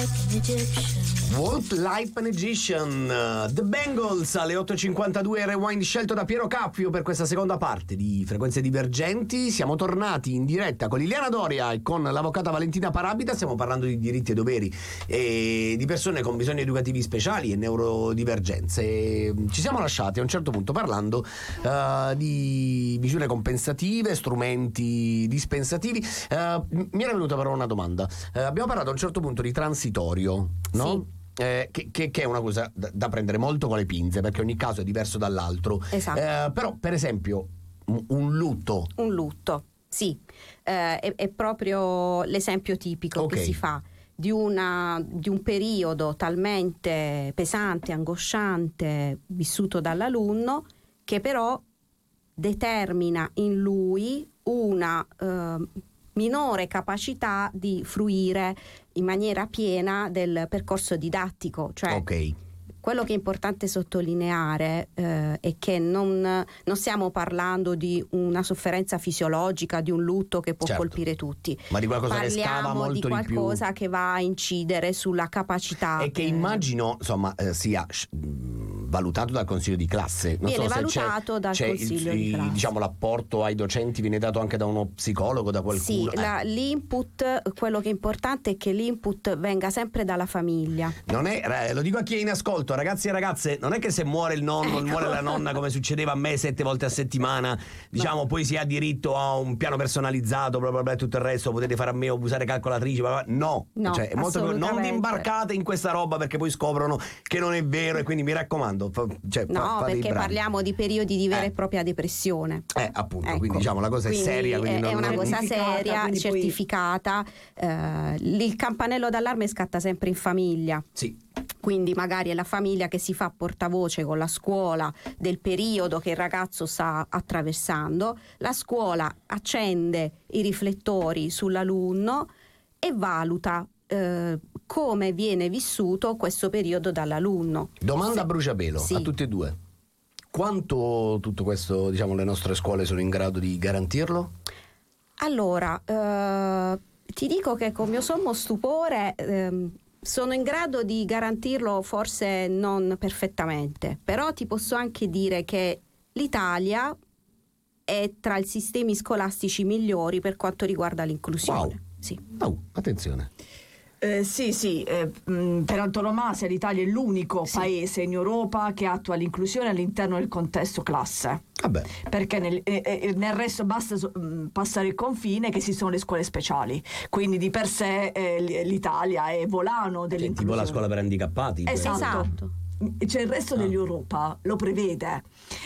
Walk Like an Egyptian, The Bangles alle 8.52, Rewind scelto da Piero Cappio per questa seconda parte di Frequenze Divergenti. Siamo tornati in diretta con Liliana Doria e con l'avvocata Valentina Parabita. Stiamo parlando di diritti e doveri e di persone con bisogni educativi speciali e neurodivergenze. Ci siamo lasciati a un certo punto parlando di misure compensative, strumenti dispensativi. Mi era venuta però una domanda. Abbiamo parlato a un certo punto di transitorio, no? Sì. Che è una cosa da prendere molto con le pinze, perché ogni caso è diverso dall'altro. Esatto. Però per esempio un lutto, sì, è proprio l'esempio tipico Ok. che si fa di un periodo talmente pesante, angosciante vissuto dall'alunno, che però determina in lui una minore capacità di fruire in maniera piena del percorso didattico. Cioè, ok, quello che è importante sottolineare è che non stiamo parlando di una sofferenza fisiologica, di un lutto che può Certo. colpire tutti. ma di qualcosa che scava Parliamo molto di di più qualcosa che va a incidere sulla capacità. e che immagino insomma sia valutato dal consiglio di classe. Non Viene so se valutato dal c'è consiglio di classe. diciamo l'apporto ai docenti viene dato anche da uno psicologo, da qualcuno. Sì, l'input, quello che è importante è che l'input venga sempre dalla famiglia. Non è, lo dico a chi è in ascolto, ragazzi e ragazze, non è che se muore il nonno, Ecco. muore la nonna, come succedeva a me 7 volte a settimana, diciamo, poi si ha diritto a un piano personalizzato, bla bla bla, e tutto il resto, potete fare a me o usare calcolatrici, bla bla. No, No, cioè, è molto non vi assolutamente. imbarcate in questa roba, perché poi scoprono che non è vero, e quindi mi raccomando, fate No, i perché bravi. parliamo di periodi di vera e propria depressione. Appunto, Ecco. quindi diciamo la cosa è seria, quindi è una cosa certificata, seria, quindi poi- certificata. Il campanello d'allarme scatta sempre in famiglia. Sì. Quindi magari è la famiglia che si fa portavoce con la scuola del periodo che il ragazzo sta attraversando. La scuola accende i riflettori sull'alunno e valuta come viene vissuto questo periodo dall'alunno. Domanda a bruciapelo Sì. a tutti e due. Quanto tutto questo, diciamo, le nostre scuole sono in grado di garantirlo? Allora, ti dico che con mio sommo stupore sono in grado di garantirlo, forse non perfettamente, però ti posso anche dire che l'Italia è tra i sistemi scolastici migliori per quanto riguarda l'inclusione. Wow. Sì. Oh, attenzione. Sì, per antonomasia l'Italia è l'unico paese in Europa che attua l'inclusione all'interno del contesto classe. Vabbè. Perché nel resto basta passare il confine, che esistono le scuole speciali, quindi di per sé l'Italia è volano dell'inclusione. Tipo la scuola per handicappati. Esatto. Cioè il resto dell'Europa lo prevede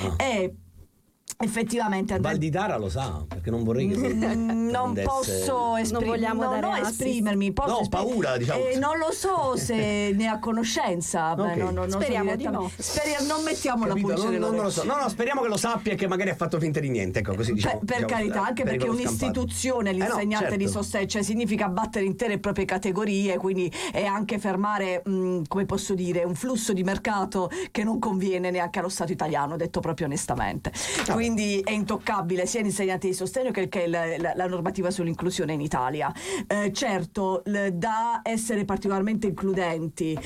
e effettivamente Val di Tara lo sa, perché non vorrei che non posso Non vogliamo dare assist. esprimermi, No, ho paura, diciamo. non lo so se ne ha conoscenza. Ok. Non Speriamo so di no. non mettiamo Capito? la pulce Non lo so. No, speriamo che lo sappia e che magari ha fatto finta di niente, ecco, così diciamo. per diciamo, carità, anche perché pericolo un'istituzione, scampato. l'insegnante di certo. sostegno, cioè significa battere intere e proprie categorie, quindi è anche fermare, come posso dire, un flusso di mercato che non conviene neanche allo Stato italiano, detto proprio onestamente. Quindi è intoccabile sia l'insegnante di sostegno che la normativa sull'inclusione in Italia. Certo, da essere particolarmente includenti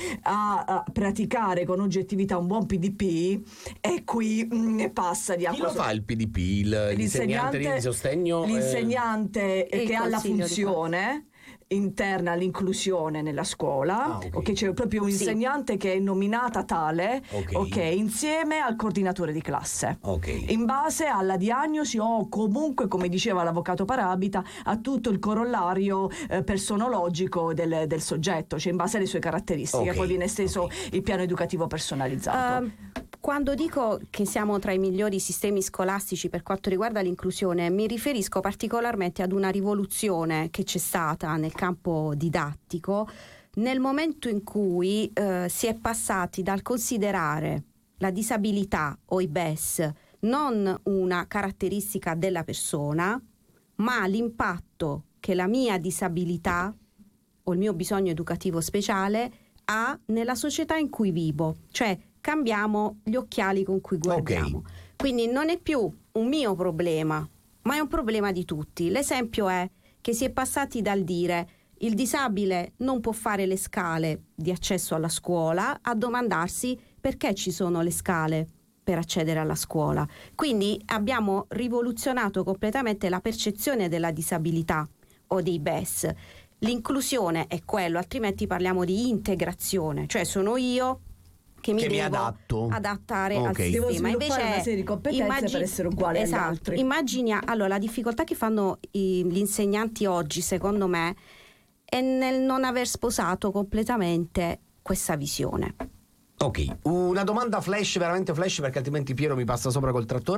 a praticare con oggettività un buon PDP, e qui passa di Chi lo fa il PDP? L'insegnante di sostegno? L'insegnante il che ha la consiglio di funzione interna all'inclusione nella scuola, ok. c'è proprio un Sì. insegnante che è nominata tale, Ok. insieme al coordinatore di classe. Ok. In base alla diagnosi o comunque, come diceva l'avvocato Parabita, a tutto il corollario personologico del soggetto, cioè in base alle sue caratteristiche. Ok. Poi viene esteso il piano educativo personalizzato. Quando dico che siamo tra i migliori sistemi scolastici per quanto riguarda l'inclusione, mi riferisco particolarmente ad una rivoluzione che c'è stata nel campo didattico nel momento in cui si è passati dal considerare la disabilità o i BES non una caratteristica della persona, ma l'impatto che la mia disabilità o il mio bisogno educativo speciale ha nella società in cui vivo. Cioè, cambiamo gli occhiali con cui guardiamo. Ok. Quindi non è più un mio problema, ma è un problema di tutti. L'esempio è che si è passati dal dire il disabile non può fare le scale di accesso alla scuola, a domandarsi perché ci sono le scale per accedere alla scuola. Quindi abbiamo rivoluzionato completamente la percezione della disabilità o dei BES. L'inclusione è quello, altrimenti parliamo di integrazione, cioè sono io che mi devo adattare al sistema. Devo sviluppare invece una serie di competenze per essere uguale agli altri. Immagina, allora, la difficoltà che fanno gli insegnanti oggi, secondo me, è nel non aver sposato completamente questa visione. Ok, una domanda flash, veramente flash, perché altrimenti Piero mi passa sopra col trattore.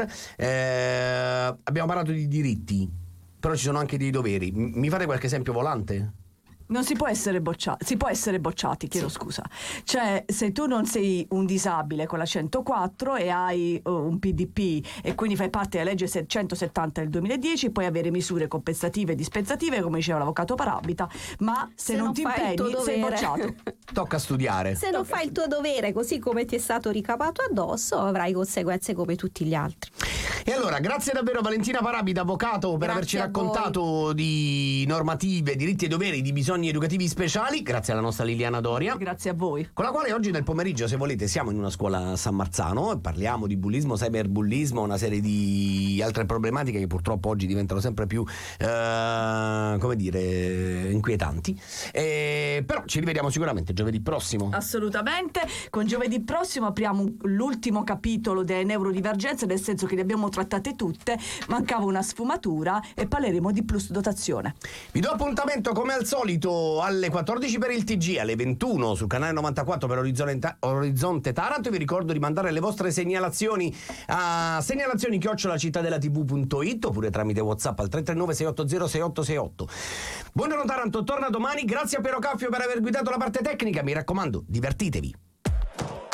Abbiamo parlato di diritti, però ci sono anche dei doveri. Mi fate qualche esempio volante? Non si può essere bocciati, si può essere bocciati, chiedo scusa. Cioè, se tu non sei un disabile con la 104 e hai un PDP e quindi fai parte della legge 170 del 2010, puoi avere misure compensative e dispensative, come diceva l'avvocato Parabita, ma se non ti impegni sei bocciato. Tocca studiare. Se non fai il tuo dovere così come ti è stato ricapato addosso, avrai conseguenze come tutti gli altri. E allora, grazie davvero Valentina Parabita, avvocato, per averci raccontato di normative, diritti e doveri, di bisogni educativi speciali. Grazie alla nostra Liliana Doria. Grazie a voi. Con la quale oggi nel pomeriggio, se volete, siamo in una scuola a San Marzano e parliamo di bullismo, cyberbullismo, una serie di altre problematiche che purtroppo oggi diventano sempre più, come dire, inquietanti. Però ci rivediamo sicuramente giovedì prossimo. Assolutamente. Con giovedì prossimo apriamo l'ultimo capitolo delle neurodivergenze, nel senso che le abbiamo trattate tutte, mancava una sfumatura e parleremo di plus dotazione. Vi do appuntamento come al solito alle 14 per il TG, alle 21 sul canale 94 per Orizzonte Taranto. Vi ricordo di mandare le vostre segnalazioni a segnalazioni@cittadellatv.it oppure tramite WhatsApp al 339 680 6868. Buongiorno Taranto, torna domani. Grazie a Piero Caffio per aver guidato la parte tecnica. Mi raccomando, divertitevi.